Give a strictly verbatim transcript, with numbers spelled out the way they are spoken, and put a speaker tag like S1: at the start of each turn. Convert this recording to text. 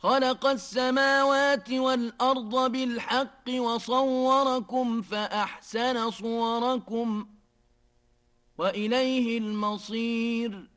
S1: خلق السماوات والأرض بالحق وصوركم فأحسن صوركم وإليه المصير